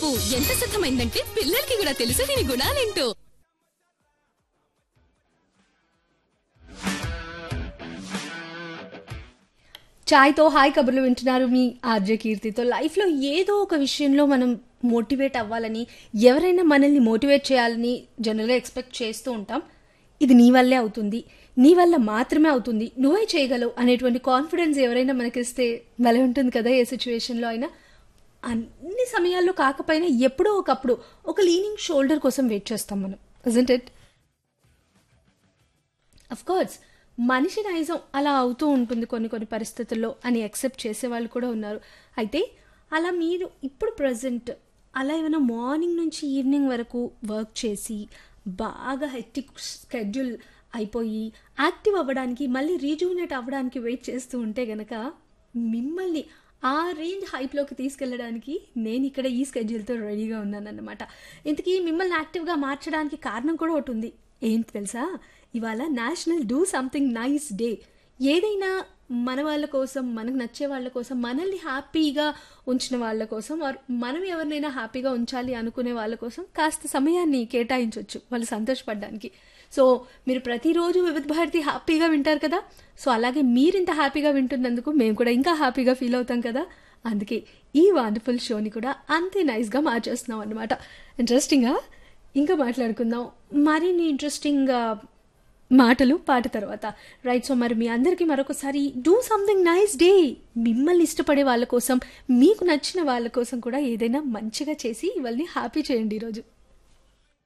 పువ్వు ఎంత శుద్ధమైందంటే పిల్లలకి కూడా తెలుసు దీని గుణాలేంటో. చాయ్తో హాయ్ కబుర్లు వింటున్నారు మీ ఆర్జే కీర్తితో. లైఫ్లో ఏదో ఒక విషయంలో మనం మోటివేట్ అవ్వాలని, ఎవరైనా మనల్ని మోటివేట్ చేయాలని జనరల్గా ఎక్స్పెక్ట్ చేస్తూ ఉంటాం. ఇది నీ వల్లే అవుతుంది, నీ వల్ల మాత్రమే అవుతుంది, నువ్వే చేయగలవు అనేటువంటి కాన్ఫిడెన్స్ ఎవరైనా మనకిస్తే భలే ఉంటుంది కదా. ఏ సిచ్యువేషన్లో అయినా, అన్ని సమయాల్లో కాకపోయినా ఎప్పుడో ఒకప్పుడు ఒక లీనింగ్ షోల్డర్ కోసం వెయిట్ చేస్తాం మనం, ఇజంట్ ఇట్? అఫ్ కోర్స్ మనిషి నైజం అలా అవుతూ ఉంటుంది కొన్ని కొన్ని పరిస్థితుల్లో అని యాక్సెప్ట్ చేసేవాళ్ళు కూడా ఉన్నారు. అయితే అలా మీరు ఇప్పుడు ప్రజెంట్ అలా ఏమైనా మార్నింగ్ నుంచి ఈవినింగ్ వరకు వర్క్ చేసి బాగా హెక్టిక్ స్కెడ్యూల్ అయిపోయి యాక్టివ్ అవ్వడానికి, మళ్ళీ రీజూనేట్ అవ్వడానికి వెయిట్ చేస్తూ ఉంటే గనక మిమ్మల్ని ఆ రేంజ్ హైప్లోకి తీసుకెళ్ళడానికి నేను ఇక్కడ ఈ స్కెడ్యూల్తో రెడీగా ఉన్నానన్నమాట. ఇంతకీ మిమ్మల్ని యాక్టివ్గా మార్చడానికి కారణం కూడా ఒకటి ఉంది. ఏంటి తెలుసా? ఇవాళ national do something nice day. ఏదైనా మన వాళ్ళ కోసం, మనకు నచ్చే వాళ్ళ కోసం, మనల్ని హ్యాపీగా ఉంచిన వాళ్ళ కోసం, మనం ఎవరినైనా హ్యాపీగా ఉంచాలి అనుకునే వాళ్ళ కోసం కాస్త సమయాన్ని కేటాయించవచ్చు వాళ్ళు సంతోషపడడానికి. సో మీరు ప్రతిరోజు వివిధ భారతి హ్యాపీగా వింటారు కదా. సో అలాగే మీరు ఇంత హ్యాపీగా వింటున్నందుకు మేము కూడా ఇంకా హ్యాపీగా ఫీల్ అవుతాం కదా. అందుకే ఈ వండర్ఫుల్ షోని కూడా అంతే నైస్గా మార్చేస్తున్నాం అన్నమాట. ఇంట్రెస్టింగ్గా ఇంకా మాట్లాడుకుందాం మరిన్ని ఇంట్రెస్టింగ్ మాటలు పాట తర్వాత. రైట్. సో మరి మీ అందరికీ మరొకసారి డూ సంథింగ్ నైస్ డే. మిమ్మల్ని ఇష్టపడే వాళ్ళ కోసం, మీకు నచ్చిన వాళ్ళ కోసం కూడా ఏదైనా మంచిగా చేసి వాళ్ళని హ్యాపీ చేయండి ఈరోజు.